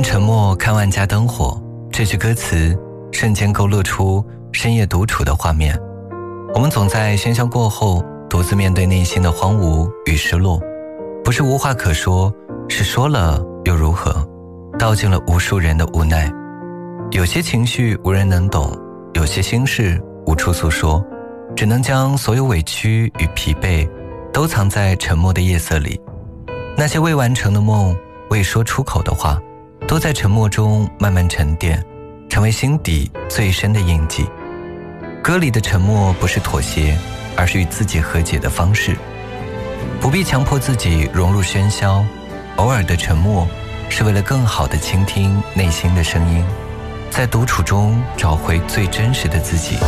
沉默看万家灯火，这句歌词瞬间勾勒出深夜独处的画面。我们总在喧嚣过后独自面对内心的荒芜与失落，不是无话可说，是说了又如何，道尽了无数人的无奈。有些情绪无人能懂，有些心事无处诉说，只能将所有委屈与疲惫都藏在沉默的夜色里。那些未完成的梦，未说出口的话，都在沉默中慢慢沉淀，成为心底最深的印记。歌里的沉默不是妥协，而是与自己和解的方式。不必强迫自己融入喧嚣，偶尔的沉默是为了更好地倾听内心的声音，在独处中找回最真实的自己。